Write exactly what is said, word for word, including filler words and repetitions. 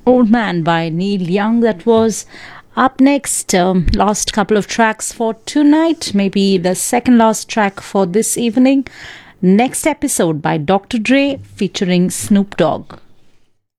Old Man by Neil Young. That was up next. Um, last couple of tracks for tonight, maybe the second last track for this evening. Next episode by Doctor Dre featuring Snoop Dogg.